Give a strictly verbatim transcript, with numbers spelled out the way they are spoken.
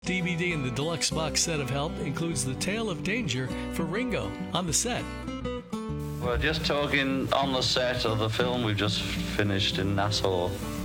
D V D in the deluxe box set of Help includes The Tale of Danger for Ringo on the set. We're just talking on the set of the film we've just finished in Nassau.